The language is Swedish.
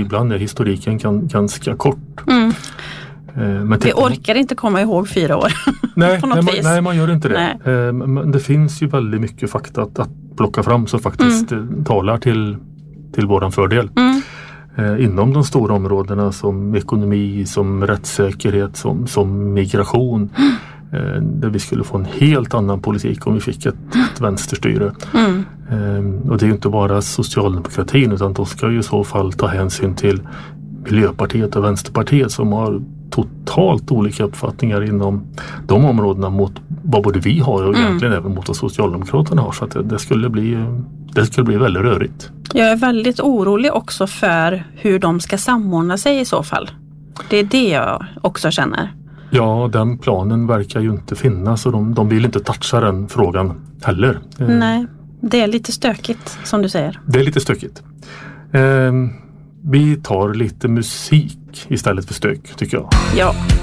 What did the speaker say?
ibland är historiken ganska kort. Men vi orkar inte komma ihåg 4 år. Nej, man gör inte det. Men det finns ju väldigt mycket fakta att plocka fram som faktiskt talar till våran fördel. Inom de stora områdena som ekonomi, som rättssäkerhet, som migration. Där vi skulle få en helt annan politik om vi fick ett vänsterstyre. Och det är ju inte bara socialdemokratin, utan de ska ju i så fall ta hänsyn till Miljöpartiet och Vänsterpartiet som har totalt olika uppfattningar inom de områdena mot vad både vi har och egentligen även mot vad Socialdemokraterna har. Så att det skulle bli väldigt rörigt. Jag är väldigt orolig också för hur de ska samordna sig i så fall. Det är det jag också känner. Ja, den planen verkar ju inte finnas och de vill inte toucha den frågan heller. Nej, det är lite stökigt som du säger. Det är lite stökigt. Vi tar lite musik istället för stök, tycker jag. Ja.